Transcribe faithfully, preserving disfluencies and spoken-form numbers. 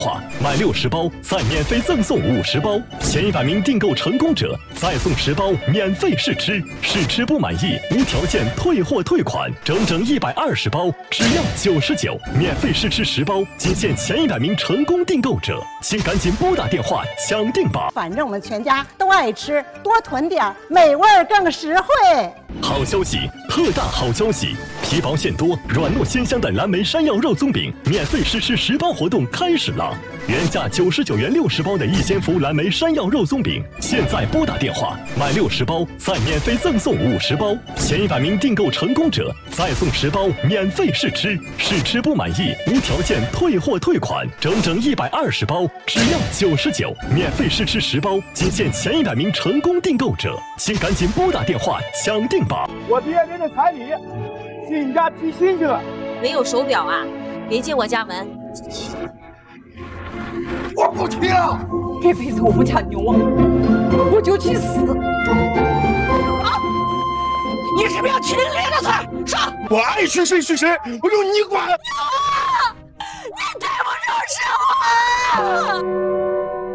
话买六十包，再免费赠送五十包，前一百名订购成功者再送十包免费试吃，试吃不满意无条件退货退款，整整一百二十包，只要九十九，免费试吃十包，仅限前一百名成功订购者，请赶紧拨打电话抢定吧！ 反正我们全家都爱吃，多囤点，美味更实惠。 好消息，特大好消息！皮薄馅多、软糯鲜香的蓝莓山药肉松饼免费试吃十包活动开始了！原价九十九元六十包的一仙福蓝莓山药肉松饼，现在拨打电话买六十包，再免费赠送五十包，前一百名订购成功者再送十包免费试吃，试吃不满意无条件退货退款，整整一百二十包，只要九十九，免费试吃十包，仅限前一百名成功订购者，请赶紧拨打电话抢定吧！ 我爹给的彩礼，新家提新车， 没有手表啊？别进我家门！ 我不提了， 这辈子我不嫁牛啊，我就去死！啊！你是不是要娶人家的菜？上！ 我爱娶谁娶谁，我用你管！